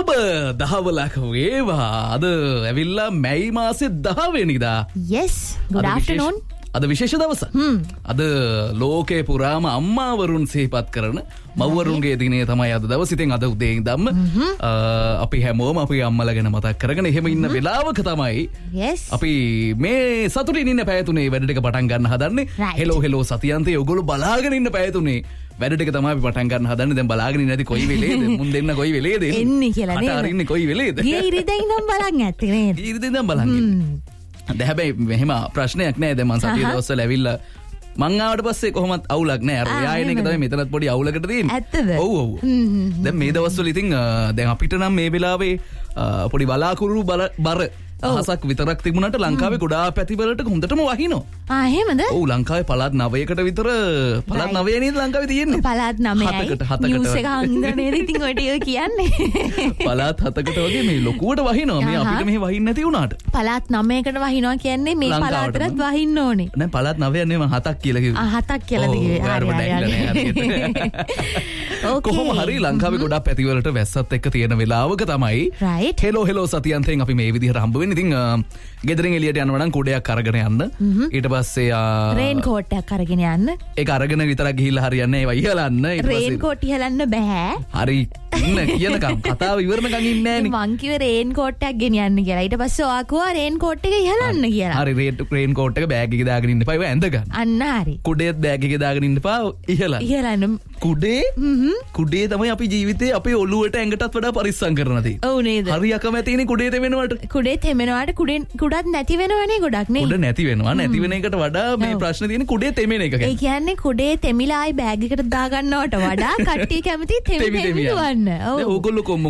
සුබ දහවලක් වේවා. අද ඇවිල්ලා මැයි මාසේ 10 වෙනිදා. Yes, good afternoon. අද විශේෂ දවස. අද ලෝකේ පුරාම අම්මාවරුන් සිහිපත් කරන මව්වරුන්ගේ දිනේ තමයි අද දවස. ඉතින් අද උදේ ඉඳන්ම අපි හැමෝම අපේ අම්මලා ගැන මතක් කරගෙන එහෙම ඉන්න වෙලාවක තමයි අපි මේ සතුටින් ඉන්න පැය තුනේ වැඩ ටික පටන් ගන්න හදන්නේ. හෙලෝ සතියන්තේ ඔයගොල්ලෝ බලාගෙන ඉන්න පැය තුනේ වැඩ ටික තමයි අපි පටන් ගන්න හදන්නේ. දැන් බලාගෙන ඉන්නේ නැති කොයි වෙලේද මුන් දෙන්න කොයි වෙලේද එන්නේ කියලා නේද? අත අරින්නේ කොයි වෙලේද? ගියේ ඉරිදා ඉඳන් බලන් ඇත්තේ නේද? ඉරිදා ඉඳන් බලන් ඉන්නේ. දැන් හැබැයි මෙහෙම ප්‍රශ්නයක් නෑ. දැන් මං සතිය දවස්වල ඇවිල්ලා මං ආවට පස්සේ කොහොමත් අවුලක් නෑ. අර ඔයා එන එක තමයි මෙතනත් පොඩි අවුලකට තියෙන්නේ. ඇත්තද? ඔව්. දැන් මේ දවස්වල ඉතින් දැන් අපිට නම් මේ වෙලාවේ පොඩි බලාකුරු බර අහසක් විතරක් තිබුණාට ලංකාවේ ගොඩාක් පැතිවලට හොඳටම වහිනවා. එහෙමද? ඔව් ලංකාවේ පළාත් 9කට විතර පළාත් 9 නේද ලංකාවේ තියෙන්නේ? පළාත් 9යි. 7කට නිවුස් එක අහන්න නේද ඉතින් ඔය ටික කියන්නේ. පළාත් 7කට වගේ මේ ලොකුවට වහිනවා. මේ අපිට මෙහෙ වහින්නේ නැති වුණාට. පළාත් 9කට වහිනවා කියන්නේ මේ පළාතරත් වහින්න ඕනේ. නෑ පළාත් 9 නෙවෙයි මම 7ක් කියලා කිව්වේ. 7ක් කියලාද කිව්වේ? කොහොම හරි ලංකාවේ ගොඩාක් පැතිවලට වැස්සත් එක්ක තියෙන වෙලාවක තමයි හෙලෝ සතියන්තෙන් අපි මේ විදිහට හම්බ වෙන්නේ. ඉතින් ගෙදරින් එළියට යනවා නම් කුඩයක් අරගෙන යන්න. ඊට පස්සේ රේන් කෝට් එකක් අරගෙන යන්න. ඒක අරගෙන විතරක් ගිහිල්ලා හරියන්නේ ඒවා ඉහලන්න. ඊට පස්සේ රේන් කෝට් ඉහලන්න බෑ. හරි ඉන්න කියනකම් කතාව ඉවරනකම් ඉන්නේ නෑනේ. මං කිව්වේ රේන් කෝට් එකක් ගෙනියන්න කියලා. ඊට පස්සේ ඔයා කිව්වා රේන් කෝට් එක ඉහලන්න කියලා. හරි රේන් කෝට් එක බෑග් එකේ දාගෙන ඉන්න එපා. ඒව ඇඳ ගන්න. අන්න හරි. කුඩේත් බෑග් එකේ දාගෙන ඉන්න එපා. ඉහලන්න. කුඩේ තමයි අපි ජීවිතේ අපේ ඔළුවට ඇඟටත් වඩා පරිස්සම් කරන දේ. ඔව් නේද? හරි අකමැතිනේ කුඩේ තෙමෙනවට. කුඩේ තෙමෙනවට කුඩත් නැති වෙනවනේ ගොඩක් නේ. කුඩ නැති වෙනවා. නැති වෙන එකට වඩා මේ ප්‍රශ්නේ තියෙන්නේ කුඩේ තෙමෙන එක ගැන. ඒ කියන්නේ කුඩේ තෙමිලා ආයි බෑග් එකට දා ගන්නවට වඩා කට්ටිය කැමති තෙමි දුවන්න. ඔව්. ඕගොල්ලෝ